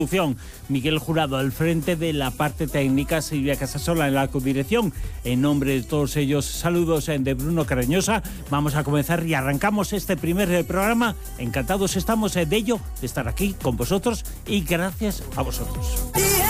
Miguel Jurado al frente de la parte técnica, Silvia Casasola en la codirección. En nombre de todos ellos, saludos de Bruno Carreñosa. Vamos a comenzar y arrancamos este primer programa. Encantados estamos de ello, de estar aquí con vosotros y gracias a vosotros.